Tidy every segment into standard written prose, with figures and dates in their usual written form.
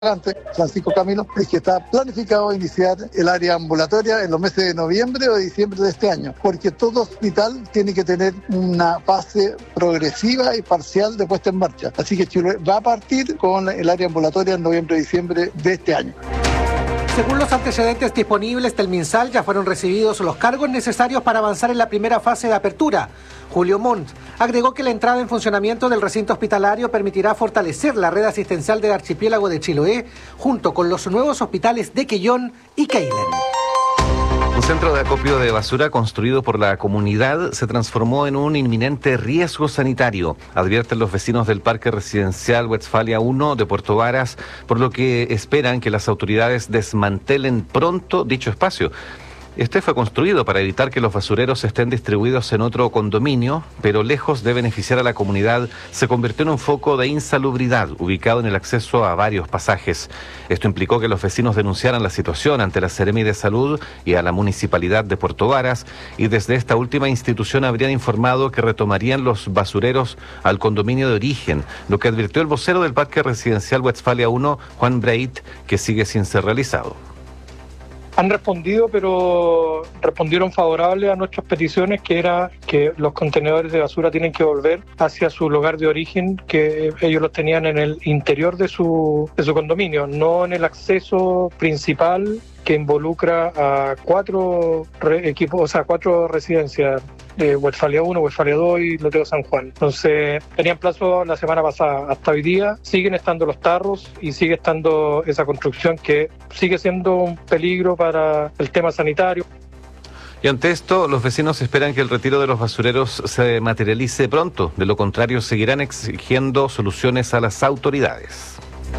Francisco Camilo, es que está planificado iniciar el área ambulatoria en los meses de noviembre o de diciembre de este año, porque todo hospital tiene que tener una fase progresiva y parcial de puesta en marcha. Así que Chiloé va a partir con el área ambulatoria en noviembre y diciembre de este año. Según los antecedentes disponibles del MinSal, ya fueron recibidos los cargos necesarios para avanzar en la primera fase de apertura. Julio Montt agregó que la entrada en funcionamiento del recinto hospitalario permitirá fortalecer la red asistencial del archipiélago de Chiloé, junto con los nuevos hospitales de Quellón y Keilen. Un centro de acopio de basura construido por la comunidad se transformó en un inminente riesgo sanitario, advierten los vecinos del Parque Residencial Westfalia 1 de Puerto Varas, por lo que esperan que las autoridades desmantelen pronto dicho espacio. Este fue construido para evitar que los basureros estén distribuidos en otro condominio, pero lejos de beneficiar a la comunidad, se convirtió en un foco de insalubridad ubicado en el acceso a varios pasajes. Esto implicó que los vecinos denunciaran la situación ante la Seremi de Salud y a la Municipalidad de Puerto Varas, y desde esta última institución habrían informado que retomarían los basureros al condominio de origen, lo que advirtió el vocero del Parque Residencial Westfalia 1, Juan Breit, que sigue sin ser realizado. Han respondido, pero respondieron favorable a nuestras peticiones, que era que los contenedores de basura tienen que volver hacia su lugar de origen, que ellos los tenían en el interior de su condominio, no en el acceso principal que involucra a cuatro residencias, Westfalia 1, Westfalia 2 y Loteo San Juan. Entonces, tenían plazo la semana pasada. Hasta hoy día siguen estando los tarros y sigue estando esa construcción que sigue siendo un peligro para el tema sanitario. Y ante esto, los vecinos esperan que el retiro de los basureros se materialice pronto. De lo contrario, seguirán exigiendo soluciones a las autoridades.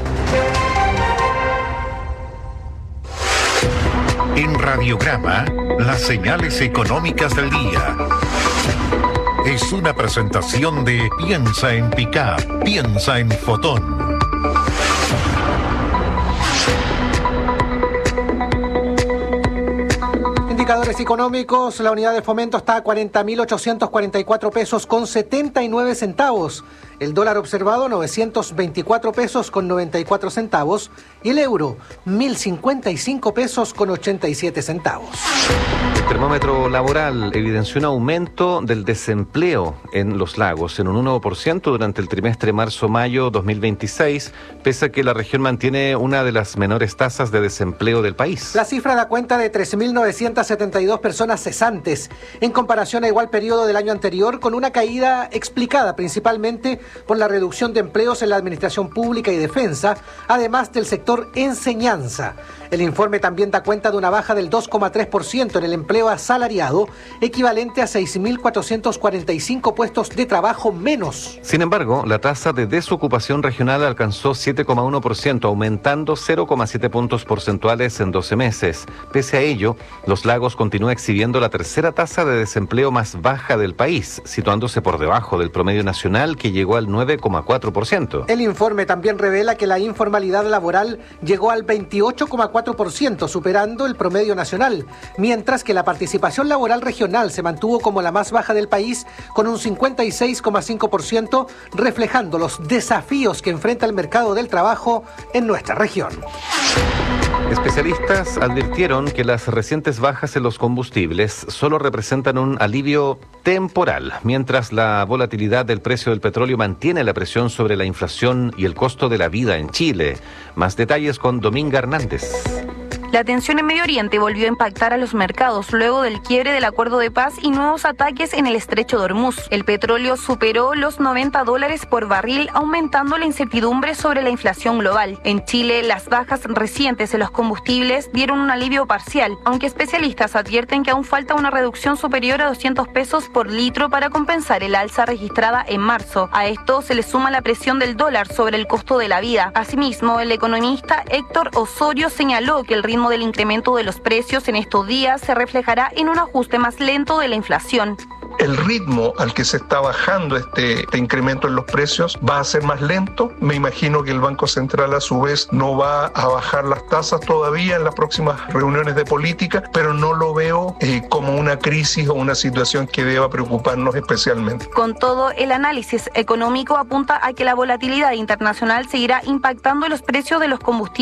En Radiograma, las señales económicas del día. Es una presentación de Piensa en Pickup, piensa en Fotón. Indicadores económicos, la unidad de fomento está a 40.844 pesos con 79 centavos. El dólar observado 924 pesos con 94 centavos y el euro 1.055 pesos con 87 centavos. El termómetro laboral evidenció un aumento del desempleo en Los Lagos en un 1% durante el trimestre marzo-mayo 2026, pese a que la región mantiene una de las menores tasas de desempleo del país. La cifra da cuenta de 3.972 personas cesantes, en comparación a igual periodo del año anterior, con una caída explicada principalmente por la reducción de empleos en la administración pública y defensa, además del sector enseñanza. El informe también da cuenta de una baja del 2,3% en el empleo asalariado, equivalente a 6.445 puestos de trabajo menos. Sin embargo, la tasa de desocupación regional alcanzó 7,1%, aumentando 0,7 puntos porcentuales en 12 meses. Pese a ello, Los Lagos continúa exhibiendo la tercera tasa de desempleo más baja del país, situándose por debajo del promedio nacional, que llegó al 9,4%. El informe también revela que la informalidad laboral llegó al 28,4%, superando el promedio nacional, mientras que la participación laboral regional se mantuvo como la más baja del país, con un 56,5%, reflejando los desafíos que enfrenta el mercado del trabajo en nuestra región. Especialistas advirtieron que las recientes bajas en los combustibles solo representan un alivio temporal, mientras la volatilidad del precio del petróleo mantiene la presión sobre la inflación y el costo de la vida en Chile. Más detalles con Dominga Hernández. La tensión en Medio Oriente volvió a impactar a los mercados luego del quiebre del acuerdo de paz y nuevos ataques en el estrecho de Hormuz. El petróleo superó los $90 por barril, aumentando la incertidumbre sobre la inflación global. En Chile, las bajas recientes en los combustibles dieron un alivio parcial, aunque especialistas advierten que aún falta una reducción superior a 200 pesos por litro para compensar el alza registrada en marzo. A esto se le suma la presión del dólar sobre el costo de la vida. Asimismo, el economista Héctor Osorio señaló que el ritmo del incremento de los precios en estos días se reflejará en un ajuste más lento de la inflación. el ritmo al que se está bajando este incremento en los precios va a ser más lento. Me imagino que el Banco Central a su vez no va a bajar las tasas todavía en las próximas reuniones de política, pero no lo veo como una crisis o una situación que deba preocuparnos especialmente. Con todo, el análisis económico apunta a que la volatilidad internacional seguirá impactando los precios de los combustibles